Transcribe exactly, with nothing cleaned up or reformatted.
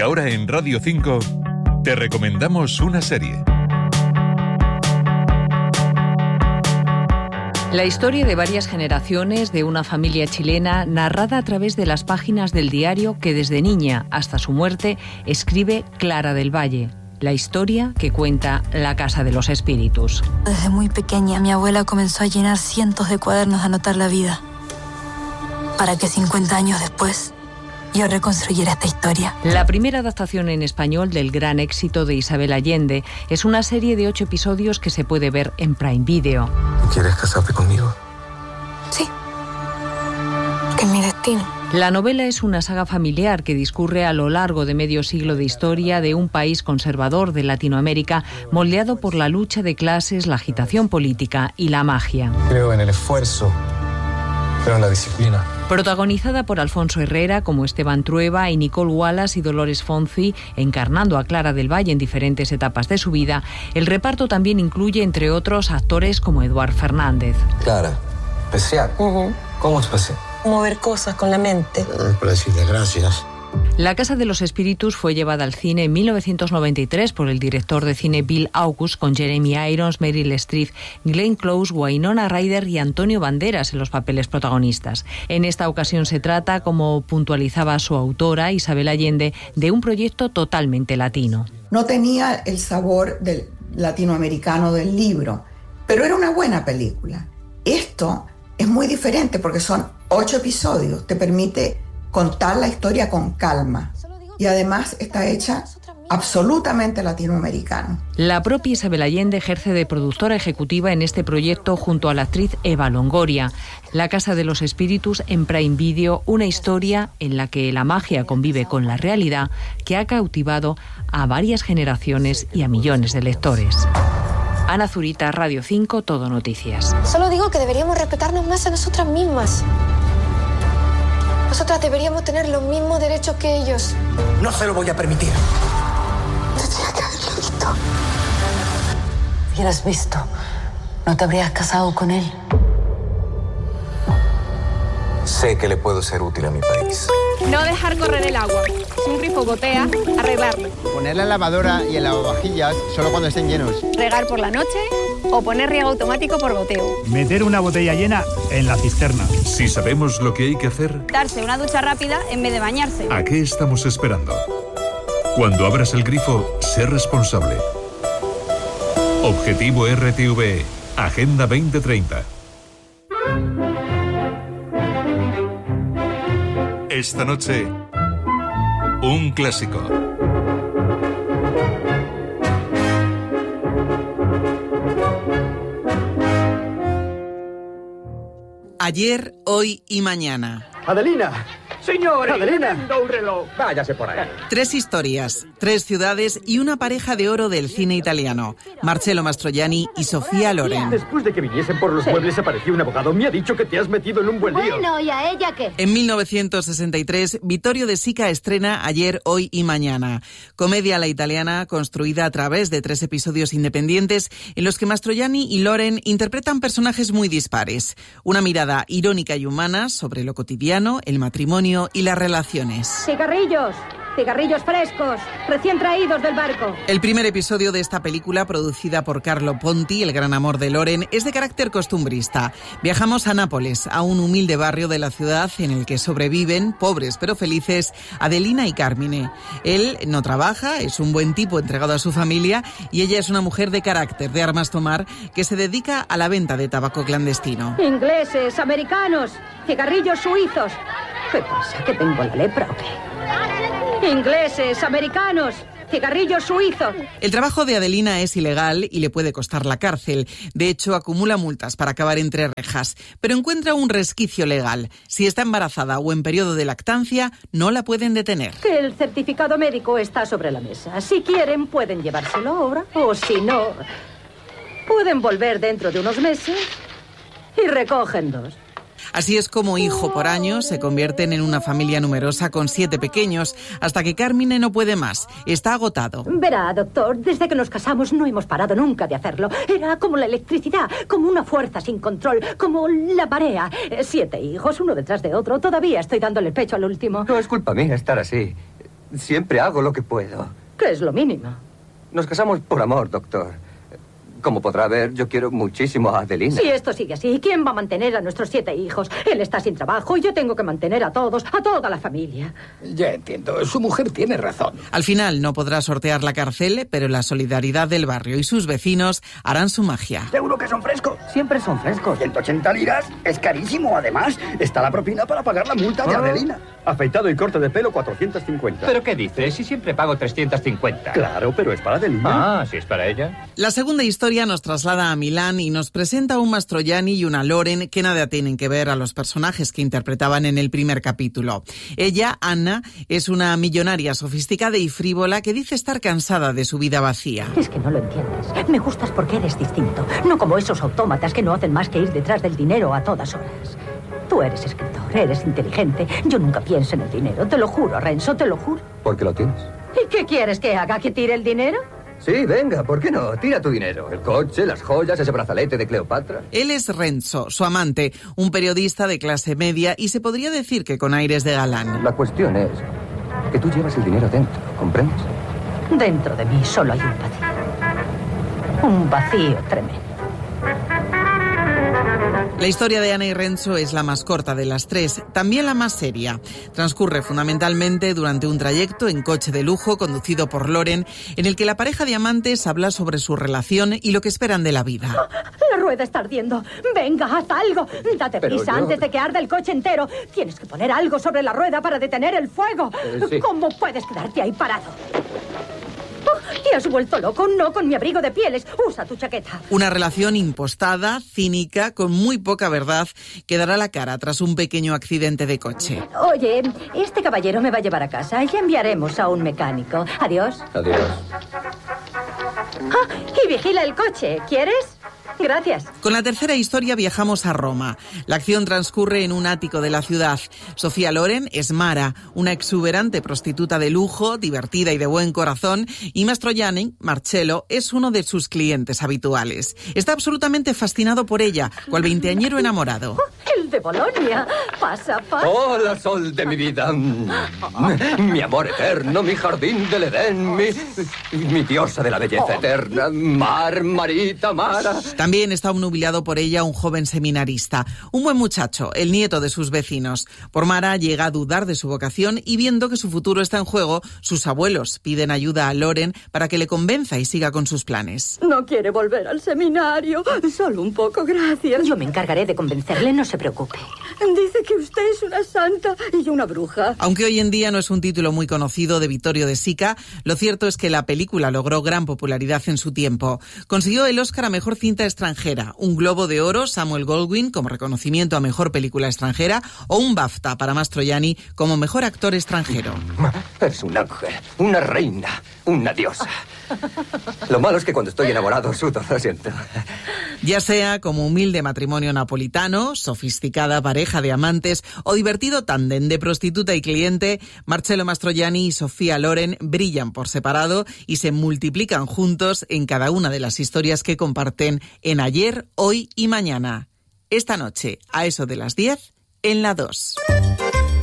ahora en Radio cinco te recomendamos una serie. La historia de varias generaciones de una familia chilena narrada a través de las páginas del diario que desde niña hasta su muerte escribe Clara del Valle. La historia que cuenta La Casa de los Espíritus. Desde muy pequeña mi abuela comenzó a llenar cientos de cuadernos a anotar la vida, para que cincuenta años después yo reconstruyera esta historia. La primera adaptación en español del gran éxito de Isabel Allende es una serie de ocho episodios que se puede ver en Prime Video. ¿Quieres casarte conmigo? Sí, que es mi destino. La novela es una saga familiar que discurre a lo largo de medio siglo de historia de un país conservador de Latinoamérica, moldeado por la lucha de clases, la agitación política y la magia. Creo en el esfuerzo, pero en la disciplina. Protagonizada por Alfonso Herrera como Esteban Trueba y Nicole Wallace y Dolores Fonzi, encarnando a Clara del Valle en diferentes etapas de su vida, el reparto también incluye, entre otros, actores como Eduard Fernández. Clara, especial. Uh-huh. ¿Cómo especial? Mover cosas con la mente. Para decirle gracias. La Casa de los Espíritus fue llevada al cine en mil novecientos noventa y tres por el director de cine Bill August, con Jeremy Irons, Meryl Streep, Glenn Close, Winona Ryder y Antonio Banderas en los papeles protagonistas. En esta ocasión se trata, como puntualizaba su autora, Isabel Allende, de un proyecto totalmente latino. No tenía el sabor del latinoamericano del libro, pero era una buena película. Esto es muy diferente porque son ocho episodios, te permite contar la historia con calma y además está hecha absolutamente latinoamericano. La propia Isabel Allende ejerce de productora ejecutiva en este proyecto junto a la actriz Eva Longoria. La Casa de los Espíritus en Prime Video, una historia en la que la magia convive con la realidad, que ha cautivado a varias generaciones y a millones de lectores. Ana Zurita, Radio cinco, Todo Noticias. Solo digo que deberíamos respetarnos más a nosotras mismas. Nosotras deberíamos tener los mismos derechos que ellos. No se lo voy a permitir. Tendría que haberlo visto. Si hubieras visto, no te habrías casado con él. Sé que le puedo ser útil a mi país. No dejar correr el agua. Si un grifo gotea, arreglarlo. Poner la lavadora y el lavavajillas solo cuando estén llenos. Regar por la noche o poner riego automático por goteo. Meter una botella llena en la cisterna. Si sabemos lo que hay que hacer, Darse una ducha rápida en vez de bañarse. ¿a qué estamos esperando? Cuando abras el grifo, sé responsable. Objetivo R T V E, Agenda veinte treinta. Esta noche, un clásico. Ayer, hoy y mañana. Adelina. Señor, Adelina. un reloj. Váyase por ahí. Tres historias, tres ciudades y una pareja de oro del cine italiano. Marcello Mastroianni y Sofía Loren. Después de que viniesen por los muebles apareció un abogado. Me ha dicho que te has metido en un buen lío. Bueno, ¿y a ella qué? En mil novecientos sesenta y tres, Vittorio De Sica estrena Ayer, hoy y mañana. Comedia a la italiana construida a través de tres episodios independientes en los que Mastroianni y Loren interpretan personajes muy dispares. Una mirada irónica y humana sobre lo cotidiano, el matrimonio y las relaciones. Cigarrillos, cigarrillos frescos, recién traídos del barco. El primer episodio de esta película, producida por Carlo Ponti, el gran amor de Loren, es de carácter costumbrista. Viajamos a Nápoles, a un humilde barrio de la ciudad en el que sobreviven, pobres pero felices, Adelina y Carmine. Él no trabaja, es un buen tipo entregado a su familia y ella es una mujer de carácter, de armas tomar, que se dedica a la venta de tabaco clandestino. Ingleses, americanos, cigarrillos suizos. ¿Qué pasa? ¿Que tengo la lepra o qué? Ingleses, americanos, cigarrillos suizos. El trabajo de Adelina es ilegal y le puede costar la cárcel. De hecho, acumula multas para acabar entre rejas, pero encuentra un resquicio legal. Si está embarazada o en periodo de lactancia, no la pueden detener. Que el certificado médico está sobre la mesa. Si quieren, pueden llevárselo ahora, o si no, pueden volver dentro de unos meses y recogen dos. Así es como hijo por año se convierten en una familia numerosa con siete pequeños, hasta que Carmine no puede más. Está agotado. Verá, doctor, desde que nos casamos no hemos parado nunca de hacerlo. Era como la electricidad, como una fuerza sin control, como la marea. Siete hijos, uno detrás de otro. Todavía estoy dándole el pecho al último. No es culpa mía estar así. siempre hago lo que puedo. ¿Qué es lo mínimo? Nos casamos por amor, doctor. Como podrá ver, yo quiero muchísimo a Adelina. Si esto sigue así, ¿quién va a mantener a nuestros siete hijos? Él está sin trabajo y yo tengo que mantener a todos, a toda la familia. Ya entiendo, su mujer tiene razón. Al final no podrá sortear la cárcel, pero la solidaridad del barrio y sus vecinos harán su magia. ¿Seguro que son frescos? Siempre son frescos. ciento ochenta liras es carísimo. Además, está la propina para pagar la multa de Ah. Adelina. Afeitado y corte de pelo, cuatrocientos cincuenta. ¿Pero qué dices? Si siempre pago trescientos cincuenta. Claro, pero es para Adelina. Ah, si es para ella. La segunda historia nos traslada a Milán y nos presenta a un Mastroianni y una Loren que nada tienen que ver a los personajes que interpretaban en el primer capítulo. Ella, Anna, es una millonaria sofisticada y frívola que dice estar cansada de su vida vacía. Es que no lo entiendes. Me gustas porque eres distinto. No como esos autómatas que no hacen más que ir detrás del dinero a todas horas. Tú eres escritor, eres inteligente. Yo nunca pienso en el dinero. Te lo juro, Renzo, te lo juro. ¿Por qué lo tienes? ¿Y qué quieres que haga? ¿Que tire el dinero? Sí, venga, ¿por qué no? Tira tu dinero. El coche, las joyas, ese brazalete de Cleopatra. Él es Renzo, su amante, un periodista de clase media y se podría decir que con aires de galán. La cuestión es que tú llevas el dinero dentro, ¿comprendes? Dentro de mí solo hay un vacío. Un vacío tremendo. La historia de Anna y Renzo es la más corta de las tres, también la más seria. Transcurre fundamentalmente durante un trayecto en coche de lujo conducido por Loren, en el que la pareja de amantes habla sobre su relación y lo que esperan de la vida. La rueda está ardiendo. Venga, haz algo. Date Pero prisa yo- antes de que arda el coche entero. Tienes que poner algo sobre la rueda para detener el fuego. Eh, sí. ¿Cómo puedes quedarte ahí parado? Oh, ¿te has vuelto loco? No con mi abrigo de pieles. Usa tu chaqueta. Una relación impostada, cínica, con muy poca verdad, que dará la cara tras un pequeño accidente de coche. Oye, este caballero me va a llevar a casa. Ya enviaremos a un mecánico. Adiós. Adiós. Ah, y vigila el coche. ¿Quieres? Gracias. Con la tercera historia viajamos a Roma. La acción transcurre en un ático de la ciudad. Sofía Loren es Mara, una exuberante prostituta de lujo, divertida y de buen corazón, y Mastroianni, Marcello, es uno de sus clientes habituales. Está absolutamente fascinado por ella, cual veinteañero enamorado. El de Bolonia. Pasa, pasa. Hola, sol de mi vida. Mi amor eterno, mi jardín del Edén, mi, mi diosa de la belleza eterna. Mar, Marita, Mara. También está obnubilado por ella un joven seminarista, un buen muchacho, el nieto de sus vecinos. Por Mara llega a dudar de su vocación y viendo que su futuro está en juego, sus abuelos piden ayuda a Loren para que le convenza y siga con sus planes. No quiere volver al seminario. Solo un poco, gracias. Yo me encargaré de convencerle, no se preocupe. Dice que usted es una santa y yo una bruja. Aunque hoy en día no es un título muy conocido de Vittorio De Sica, lo cierto es que la película logró gran popularidad en su tiempo. Consiguió el Oscar a Mejor Cinta Extranjera, un Globo de Oro Samuel Goldwyn como reconocimiento a Mejor Película Extranjera o un BAFTA para Mastroianni como Mejor Actor Extranjero. Es un ángel, una reina, una diosa. Lo malo es que cuando estoy enamorado sudo, lo siento. Ya sea como humilde matrimonio napolitano, sofisticada pareja de amantes o divertido tándem de prostituta y cliente, Marcello Mastroianni y Sofía Loren brillan por separado y se multiplican juntos en cada una de las historias que comparten en Ayer, Hoy y Mañana. Esta noche, a eso de las diez, en la dos.